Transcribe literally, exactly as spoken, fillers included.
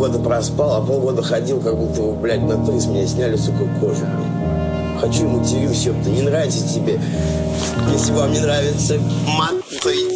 полгода проспал, а полгода ходил, как будто, блядь, на то из меня сняли, сука, кожу, блядь. Хочу и матерюсь, ёпта, не нравится тебе. Если вам не нравится мат, то